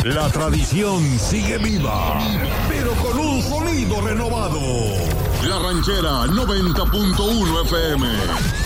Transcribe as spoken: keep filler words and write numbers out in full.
La tradición sigue viva, pero con un sonido renovado. La Ranchera noventa punto uno F M.